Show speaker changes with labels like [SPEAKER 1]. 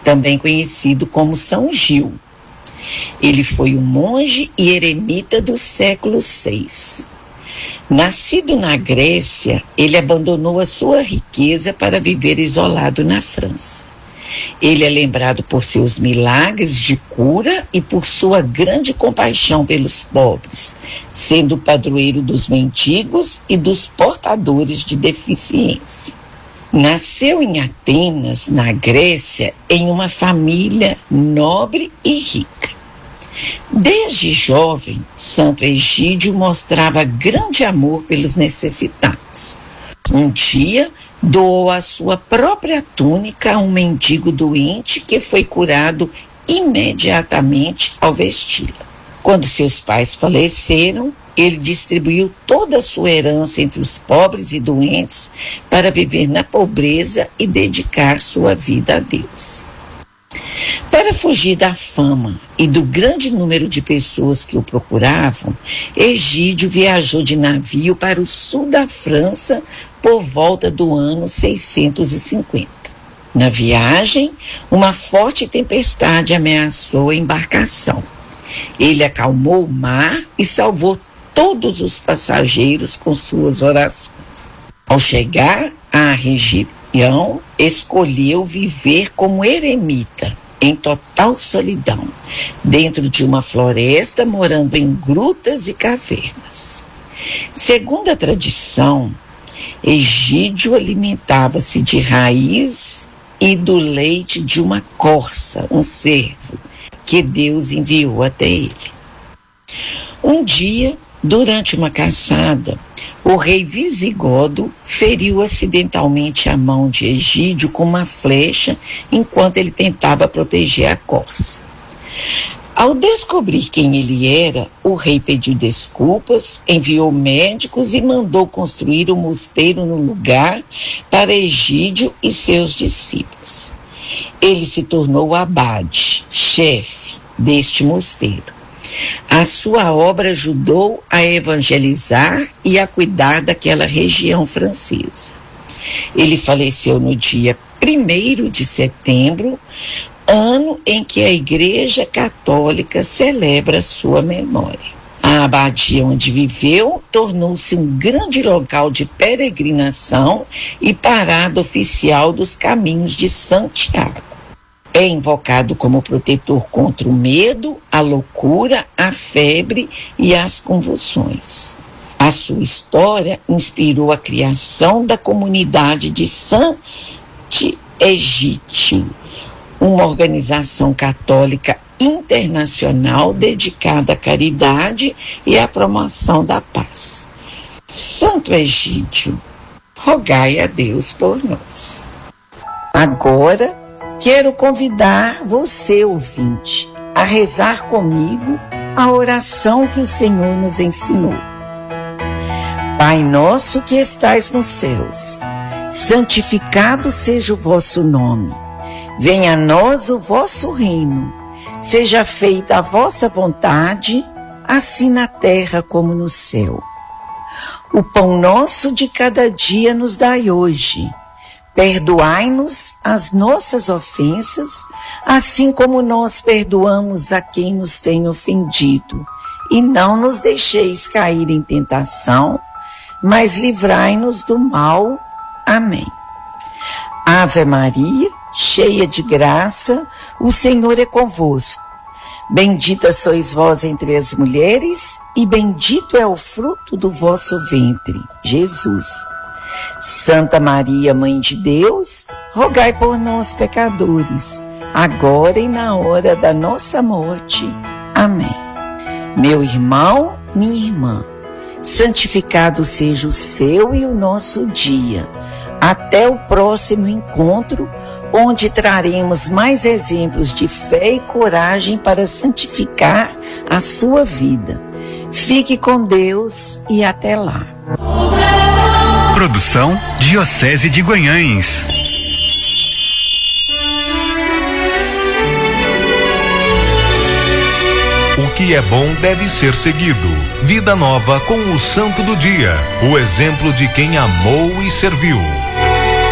[SPEAKER 1] também conhecido como São Gil. Ele foi um monge e eremita do século VI. Nascido na Grécia, ele abandonou a sua riqueza para viver isolado na França. Ele é lembrado por seus milagres de cura e por sua grande compaixão pelos pobres, sendo padroeiro dos mendigos e dos portadores de deficiência. Nasceu em Atenas, na Grécia, em uma família nobre e rica. Desde jovem, Santo Egídio mostrava grande amor pelos necessitados. Um dia, doou a sua própria túnica a um mendigo doente que foi curado imediatamente ao vesti-la. Quando seus pais faleceram, ele distribuiu toda a sua herança entre os pobres e doentes para viver na pobreza e dedicar sua vida a Deus. Para fugir da fama e do grande número de pessoas que o procuravam, Egídio viajou de navio para o sul da França por volta do ano 650. Na viagem, uma forte tempestade ameaçou a embarcação. Ele acalmou o mar e salvou todos os passageiros com suas orações. Ao chegar à região, escolheu viver como eremita, em total solidão, dentro de uma floresta, morando em grutas e cavernas. Segundo a tradição, Egídio alimentava-se de raiz e do leite de uma corça, um cervo, que Deus enviou até ele. Um dia, durante uma caçada, o rei Visigodo feriu acidentalmente a mão de Egídio com uma flecha enquanto ele tentava proteger a corça. Ao descobrir quem ele era, o rei pediu desculpas, enviou médicos e mandou construir um mosteiro no lugar para Egídio e seus discípulos. Ele se tornou abade, chefe deste mosteiro. A sua obra ajudou a evangelizar e a cuidar daquela região francesa. Ele faleceu no dia 1º de setembro, ano em que a Igreja Católica celebra sua memória. A abadia onde viveu tornou-se um grande local de peregrinação e parada oficial dos caminhos de Santiago. É invocado como protetor contra o medo, a loucura, a febre e as convulsões. A sua história inspirou a criação da comunidade de Sant'Egidio, uma organização católica internacional dedicada à caridade e à promoção da paz. Santo Egídio, rogai a Deus por nós. Agora, quero convidar você, ouvinte, a rezar comigo a oração que o Senhor nos ensinou. Pai nosso que estais nos céus, santificado seja o vosso nome. Venha a nós o vosso reino. Seja feita a vossa vontade, assim na terra como no céu. O pão nosso de cada dia nos dai hoje. Perdoai-nos as nossas ofensas, assim como nós perdoamos a quem nos tem ofendido. E não nos deixeis cair em tentação, mas livrai-nos do mal. Amém. Ave Maria, cheia de graça, o Senhor é convosco. Bendita sois vós entre as mulheres, e bendito é o fruto do vosso ventre, Jesus. Santa Maria, Mãe de Deus, rogai por nós, pecadores, agora e na hora da nossa morte. Amém. Meu irmão, minha irmã, santificado seja o seu e o nosso dia. Até o próximo encontro, onde traremos mais exemplos de fé e coragem para santificar a sua vida. Fique com Deus e até lá.
[SPEAKER 2] Produção Diocese de Guanhães.
[SPEAKER 3] O que é bom deve ser seguido. Vida Nova com o Santo do Dia, o exemplo de quem amou e serviu.